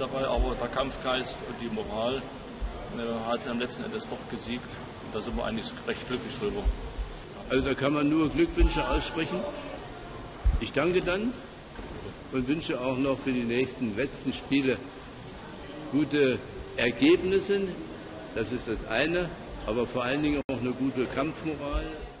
dabei, aber der Kampfgeist und die Moral hat am letzten Endes doch gesiegt. Und da sind wir eigentlich recht glücklich drüber. Also da kann man nur Glückwünsche aussprechen. Ich danke dann und wünsche auch noch für die nächsten letzten Spiele gute Ergebnisse. Das ist das eine, aber vor allen Dingen auch eine gute Kampfmoral.